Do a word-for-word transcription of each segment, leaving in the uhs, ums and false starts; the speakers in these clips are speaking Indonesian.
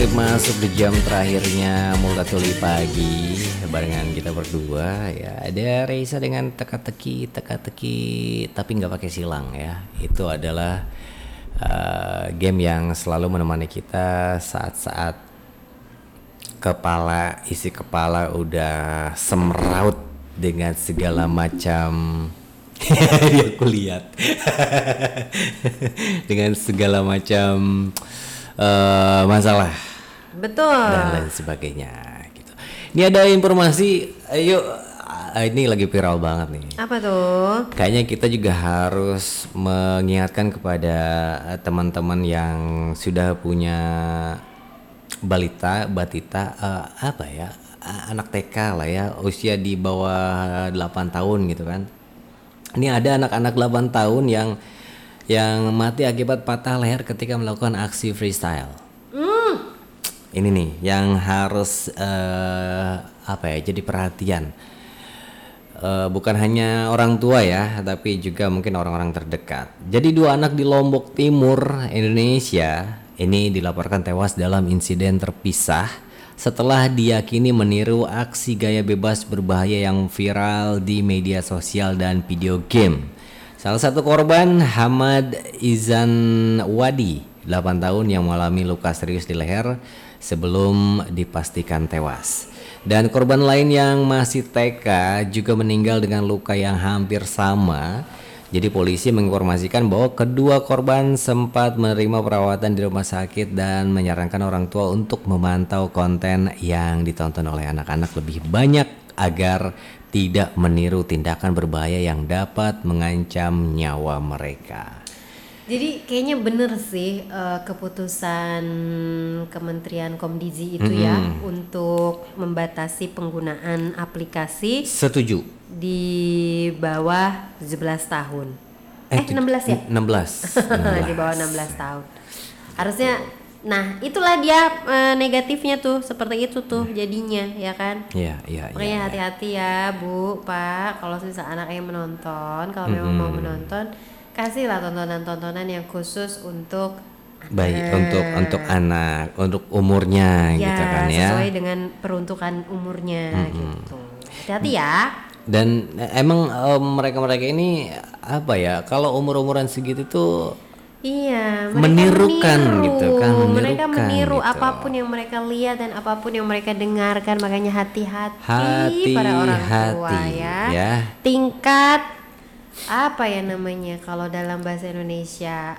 masuk di jam terakhirnya Multatuli Pagi barengan kita berdua ya. Ada Reisa dengan teka-teki, teka-teki tapi nggak pakai silang ya. Itu adalah uh, game yang selalu menemani kita saat-saat kepala isi kepala udah semraut dengan segala macam dia aku lihat dengan segala macam uh, masalah, betul, dan lain sebagainya gitu. Ini ada informasi, ayo, ini lagi viral banget nih. Apa tuh? Kayaknya kita juga harus mengingatkan kepada teman-teman yang sudah punya balita, batita, uh, apa ya, anak T K lah ya, usia di bawah delapan tahun gitu kan. Ini ada anak-anak delapan tahun yang yang mati akibat patah leher ketika melakukan aksi freestyle. Mm. Ini nih yang harus uh, apa ya, jadi perhatian. Uh, bukan hanya orang tua ya, tapi juga mungkin orang-orang terdekat. Jadi dua anak di Lombok Timur, Indonesia, ini dilaporkan tewas dalam insiden terpisah setelah diyakini meniru aksi gaya bebas berbahaya yang viral di media sosial dan video game. Salah satu korban, Hamad Izan Wadi, delapan tahun, yang mengalami luka serius di leher sebelum dipastikan tewas. Dan korban lain yang masih T K juga meninggal dengan luka yang hampir sama. Jadi polisi menginformasikan bahwa kedua korban sempat menerima perawatan di rumah sakit dan menyarankan orang tua untuk memantau konten yang ditonton oleh anak-anak lebih banyak agar tidak meniru tindakan berbahaya yang dapat mengancam nyawa mereka. Jadi kayaknya bener sih uh, keputusan Kementerian Komdizi itu Mm-hmm. ya untuk membatasi penggunaan aplikasi. Setuju. Di bawah tujuh belas tahun. Eh, Eh, enam belas ya? enam belas. Di bawah enam belas tahun. Harusnya, nah itulah dia uh, negatifnya tuh, seperti itu tuh jadinya, ya kan? Iya, iya, iya. Makanya Ya. hati-hati ya Bu, Pak, kalau misalnya anak yang menonton, kalau memang Mm-hmm. mau menonton, kasihlah tontonan-tontonan yang khusus untuk Baik, anak. untuk untuk anak, untuk umurnya Ya, gitu kan ya. sesuai dengan peruntukan umurnya gitu. Hati-hati ya. Dan emang em, mereka-mereka ini apa ya, kalau umur-umuran segitu tuh Iya, mereka menirukan meniru, gitu kan, mereka menirukan meniru gitu. apapun yang mereka lihat dan apapun yang mereka dengarkan, makanya hati-hati Hati, para orang tua hati, ya. ya. Tingkat apa ya namanya kalau dalam bahasa Indonesia,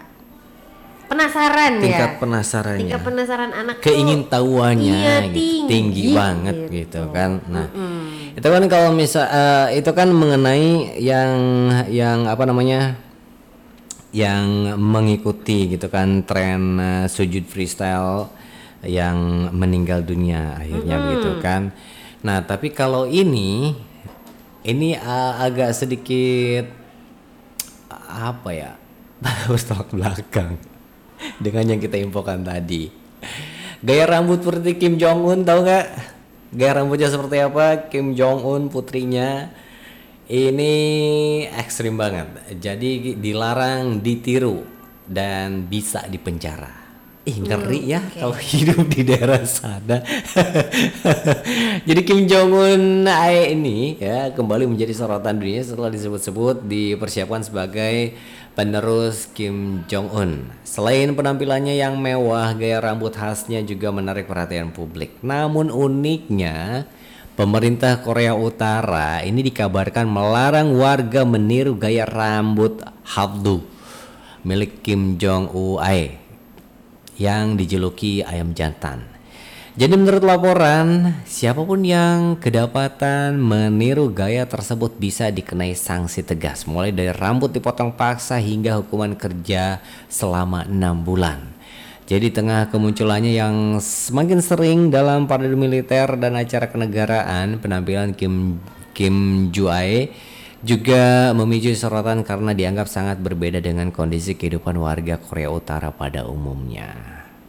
penasaran Tingkat ya. penasarannya, Tingkat penasaran anak tuh, keingintahuannya iya, gitu, tinggi, tinggi banget gitu. gitu kan. Nah, Mm-mm. itu kan kalau misal eh, itu kan mengenai yang yang apa namanya, yang mengikuti gitu kan tren eh, sujud freestyle yang meninggal dunia akhirnya begitu kan. Nah, tapi kalau ini ini eh, agak sedikit apa ya, harus tolak belakang dengan yang kita infokan tadi. Gaya rambut seperti Kim Jong Un, tahu nggak? Gaya rambutnya seperti apa? Kim Jong Un putrinya ini ekstrim banget. Jadi dilarang ditiru dan bisa dipenjara. Ih, ngeri ya okay. kalau hidup di daerah sana. Jadi Kim Jong Un A E ini ya kembali menjadi sorotan dunia setelah disebut-sebut dipersiapkan sebagai penerus Kim Jong Un. Selain penampilannya yang mewah, gaya rambut khasnya juga menarik perhatian publik. Namun uniknya, pemerintah Korea Utara ini dikabarkan melarang warga meniru gaya rambut hafdu milik Kim Jong Un A E yang dijuluki ayam jantan. Jadi menurut laporan, siapapun yang kedapatan meniru gaya tersebut bisa dikenai sanksi tegas, mulai dari rambut dipotong paksa hingga hukuman kerja selama enam bulan. Jadi tengah kemunculannya yang semakin sering dalam parade militer dan acara kenegaraan, penampilan Kim Kim Ju Ae juga memicu sorotan karena dianggap sangat berbeda dengan kondisi kehidupan warga Korea Utara pada umumnya.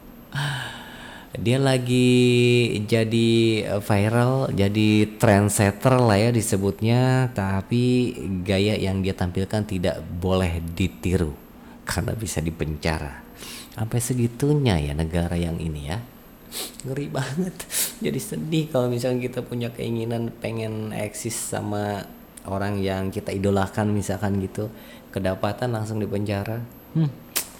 Dia lagi jadi viral, jadi trendsetter lah ya disebutnya, tapi gaya yang dia tampilkan tidak boleh ditiru karena bisa dipenjara. Sampai segitunya ya negara yang ini ya. ngeri banget. Jadi sedih kalau misalnya kita punya keinginan pengen eksis sama orang yang kita idolakan misalkan gitu, kedapatan langsung dipenjara. Hmm.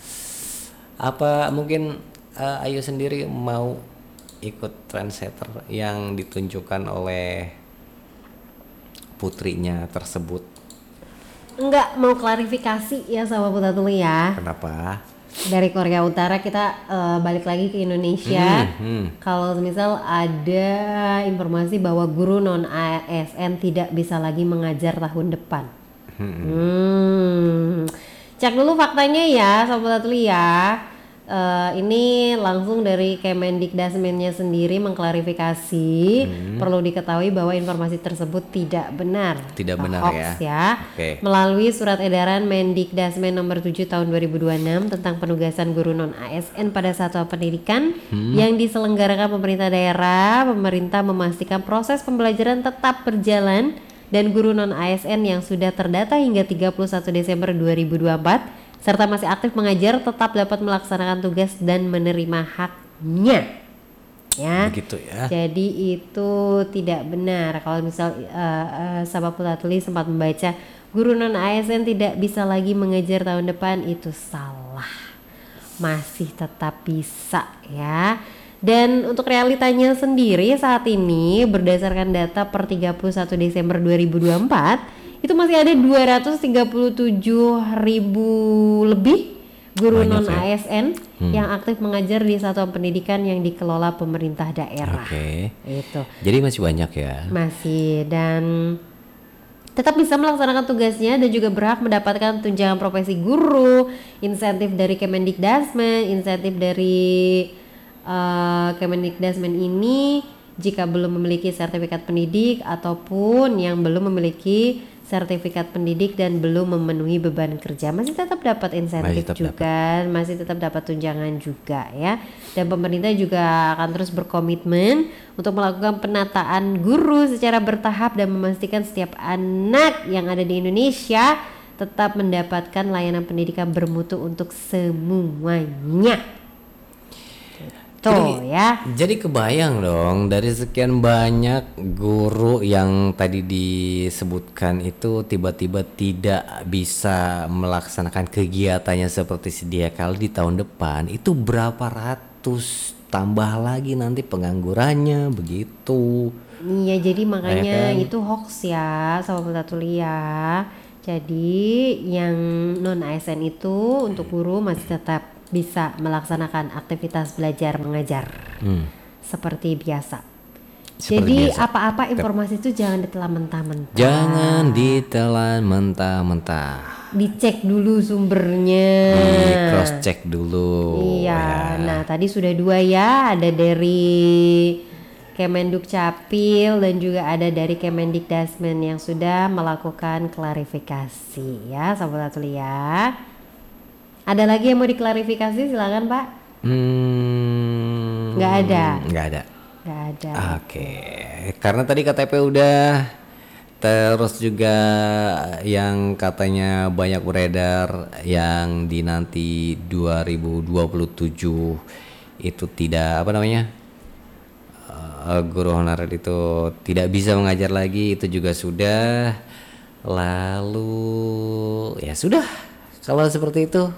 Apa mungkin uh, Ayu sendiri mau ikut trendsetter yang ditunjukkan oleh putrinya tersebut? Enggak, mau klarifikasi ya sama Putra Tuli ya. Kenapa? Dari Korea Utara kita uh, balik lagi ke Indonesia. Hmm, hmm. Kalau misal ada informasi bahwa guru non A S N tidak bisa lagi mengajar tahun depan. Hmm. Hmm. Cek dulu faktanya ya, Sobat Atli ya. Uh, ini langsung dari Kemendikdasmennya sendiri mengklarifikasi. Hmm. Perlu diketahui bahwa informasi tersebut tidak benar. Tidak benar hoax ya. ya. Okay. Melalui surat edaran Mendikdasmen nomor tujuh tahun dua ribu dua puluh enam tentang penugasan guru non A S N pada satuan pendidikan hmm. yang diselenggarakan pemerintah daerah, pemerintah memastikan proses pembelajaran tetap berjalan dan guru non A S N yang sudah terdata hingga tiga puluh satu Desember dua ribu dua puluh empat serta masih aktif mengajar tetap dapat melaksanakan tugas dan menerima haknya. Ya. Begitu ya. Jadi itu tidak benar. Kalau misal uh, uh, Sahabat Putra Tuli sempat membaca guru non A S N tidak bisa lagi mengajar tahun depan, itu salah. Masih tetap bisa ya. Dan untuk realitanya sendiri saat ini berdasarkan data per tiga puluh satu Desember dua ribu dua puluh empat itu masih ada dua ratus tiga puluh tujuh ribu lebih guru non A S N hmm. yang aktif mengajar di satuan pendidikan yang dikelola pemerintah daerah. Oke. Okay. Itu. Jadi masih banyak ya. Masih, dan tetap bisa melaksanakan tugasnya dan juga berhak mendapatkan tunjangan profesi guru, insentif dari Kemendikdasmen, insentif dari uh, Kemendikdasmen ini jika belum memiliki sertifikat pendidik ataupun yang belum memiliki sertifikat pendidik dan belum memenuhi beban kerja masih tetap dapat insentif masih juga, dapat. masih tetap dapat tunjangan juga ya. Dan pemerintah juga akan terus berkomitmen untuk melakukan penataan guru secara bertahap dan memastikan setiap anak yang ada di Indonesia tetap mendapatkan layanan pendidikan bermutu untuk semuanya. Tuh jadi, ya. Jadi kebayang dong dari sekian banyak guru yang tadi disebutkan itu tiba-tiba tidak bisa melaksanakan kegiatannya seperti sedia kala di tahun depan, itu berapa ratus tambah lagi nanti penganggurannya begitu. Iya, jadi makanya ya kan? itu hoax ya Sahabat Tuli ya. Jadi yang non A S N itu untuk guru masih tetap bisa melaksanakan aktivitas belajar mengajar hmm. seperti biasa. Seperti Jadi biasa. Apa-apa informasi itu jangan ditelan mentah-mentah. Jangan ditelan mentah-mentah. Dicek dulu sumbernya. Di cross check dulu. Iya. Ya. Nah tadi sudah dua ya, ada dari Kemenduk Capil dan juga ada dari Kemendikdasmen yang sudah melakukan klarifikasi ya Sahabat Atli ya. Ada lagi yang mau diklarifikasi, silakan Pak. Hmm, Nggak ada. Nggak ada. Nggak ada. Oke, okay. Karena tadi K T P udah, terus juga yang katanya banyak beredar yang di nanti dua ribu dua puluh tujuh itu tidak apa namanya uh, guru honorer itu tidak bisa mengajar lagi, itu juga sudah. Lalu ya sudah, kalau seperti itu.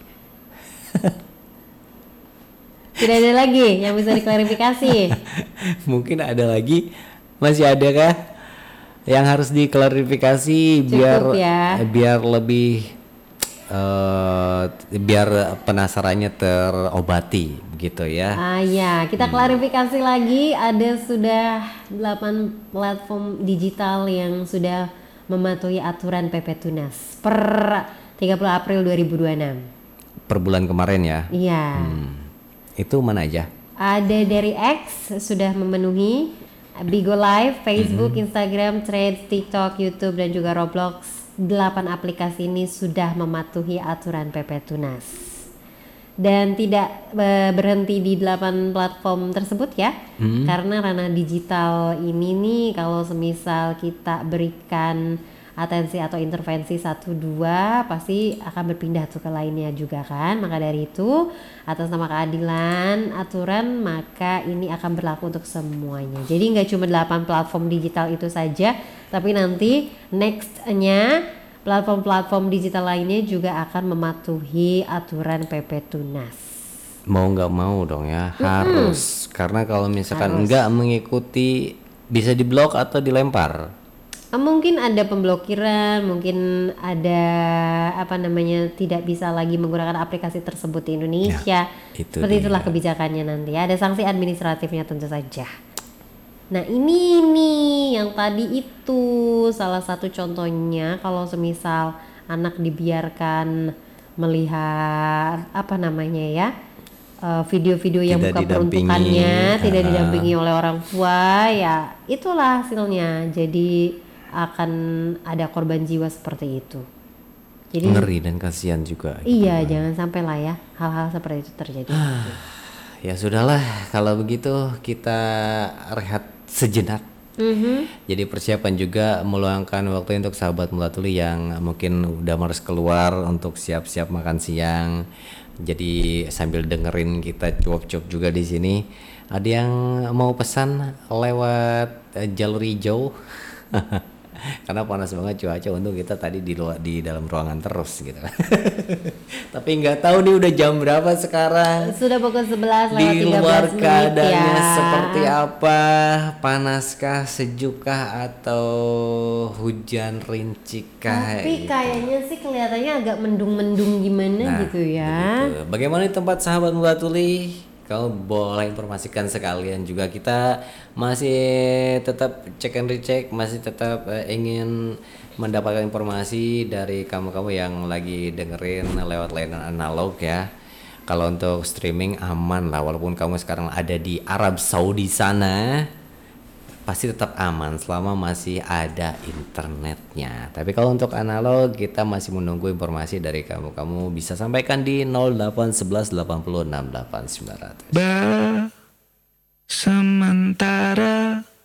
Tidak ada lagi yang bisa diklarifikasi. Mungkin ada lagi, masih ada kah yang harus diklarifikasi? Cukup biar ya. biar lebih uh, biar penasarannya terobati begitu ya. Ah ya, kita klarifikasi hmm. lagi, ada sudah delapan platform digital yang sudah mematuhi aturan P P Tunas per tiga puluh April dua ribu dua puluh enam. Per bulan kemarin ya? Iya. Hmm. Itu mana aja? Ada dari X sudah memenuhi, Bigo Live, Facebook, mm-hmm. Instagram, Threads, TikTok, YouTube dan juga Roblox. Delapan aplikasi ini sudah mematuhi aturan P P Tunas. Dan tidak e, berhenti di delapan platform tersebut ya. Mm-hmm. Karena ranah digital ini nih kalau semisal kita berikan atensi atau intervensi satu dua pasti akan berpindah tuh ke lainnya juga kan. Maka dari itu atas nama keadilan aturan maka ini akan berlaku untuk semuanya. Jadi nggak cuma delapan platform digital itu saja, tapi nanti nextnya platform-platform digital lainnya juga akan mematuhi aturan P P Tunas. Mau nggak mau dong ya, mm-hmm. harus. Karena kalau misalkan nggak mengikuti bisa diblok atau dilempar. Mungkin ada pemblokiran, mungkin ada apa namanya tidak bisa lagi menggunakan aplikasi tersebut di Indonesia. Ya, itu Seperti dia. Itulah kebijakannya nanti. Ada sanksi administratifnya tentu saja. Nah ini nih yang tadi itu salah satu contohnya kalau semisal anak dibiarkan melihat apa namanya ya uh, video-video yang bukan peruntukannya, tidak didampingi oleh orang tua, ya itulah hasilnya. Jadi akan ada korban jiwa seperti itu. Jadi ngeri dan kasihan juga. Iya, gitu. Jangan sampai lah ya hal-hal seperti itu terjadi. Ya sudahlah, kalau begitu kita rehat sejenak. Mm-hmm. Jadi persiapan juga meluangkan waktu untuk sahabat Mulatuli yang mungkin udah harus keluar untuk siap-siap makan siang. Jadi sambil dengerin kita cuap-cuap juga di sini. Ada yang mau pesan lewat uh, jalur hijau? Karena panas banget cuaca, untuk kita tadi di luar di dalam ruangan terus gitu. Tapi nggak tahu nih udah jam berapa sekarang. Sudah pukul sebelas lewat di tiga belas luar menit keadaannya ya. Seperti apa? Panaskah, sejukkah, atau hujan rincikkah? Tapi kayaknya sih kelihatannya agak mendung-mendung gimana nah, gitu ya. Begitu. Bagaimana di tempat sahabat Mulatuli? Kau boleh informasikan sekalian juga, kita masih tetap cek and recheck, masih tetap uh, ingin mendapatkan informasi dari kamu-kamu yang lagi dengerin lewat layanan analog ya. Kalau untuk streaming aman lah, walaupun kamu sekarang ada di Arab Saudi sana, pasti tetap aman selama masih ada internetnya. Tapi kalau untuk analog kita masih menunggu informasi dari kamu. Kamu bisa sampaikan di nol delapan satu satu delapan nol enam delapan sembilan nol nol. Ba sementara